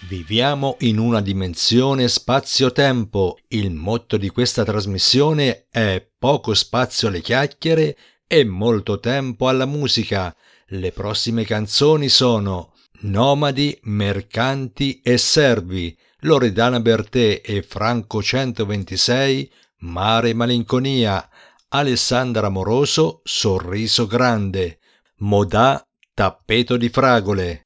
Viviamo in una dimensione spazio-tempo. Il motto di questa trasmissione è poco spazio alle chiacchiere e molto tempo alla musica. Le prossime canzoni sono Nomadi, Mercanti e Servi, Loredana Bertè e Franco 126, Mare Malinconia, Alessandra Moroso, Sorriso Grande, Modà, Tappeto di Fragole,